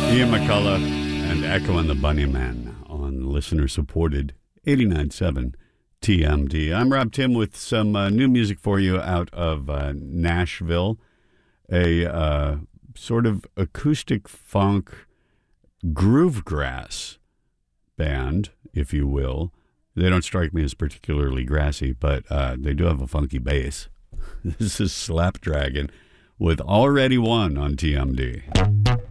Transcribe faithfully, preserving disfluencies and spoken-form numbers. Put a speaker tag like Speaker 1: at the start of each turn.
Speaker 1: Ian McCullough and Echo and the Bunnymen on listener-supported eighty-nine point seven T M D. I'm Rob Tim with some uh, new music for you out of uh, Nashville, a uh, sort of acoustic funk groovegrass band, if you will. They don't strike me as particularly grassy, but uh, they do have a funky bass. This is Slapdragon with Already One on T M D.